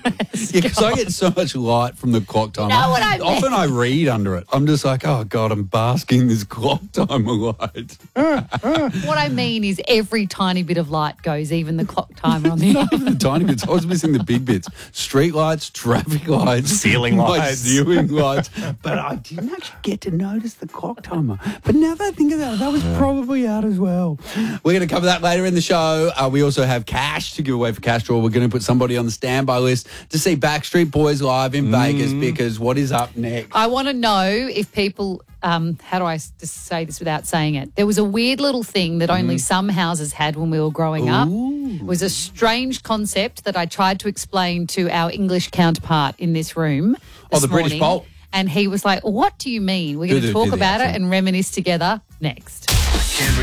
Yeah, because I get so much light from the clock timer. You know what I mean? Often I read under it. I'm just like, oh, God, I'm basking in this clock timer light. What I mean is every tiny bit of light goes, even the clock timer on the Not even the tiny bits. I was missing the big bits. Street lights, traffic lights. Ceiling lights. Ceiling lights. But I didn't actually get to notice the clock timer. But now that I think of that was probably out as well. We're going to cover that later in the show. We also have cash to give away for Cash Draw. We're going to put somebody on the standby list to see Backstreet Boys live in Vegas, because what is up next? I want to know if people, how do I just say this without saying it? There was a weird little thing that only some houses had when we were growing up. It was a strange concept that I tried to explain to our English counterpart in this room this the British morning. Bolt. And he was like, what do you mean? We're going to talk about it and reminisce together next.